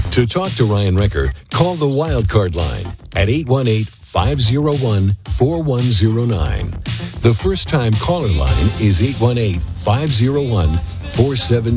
To talk to Ryan Recker, call the Wildcard line at 818-501-4109. The first-time caller line is 818-501-4700.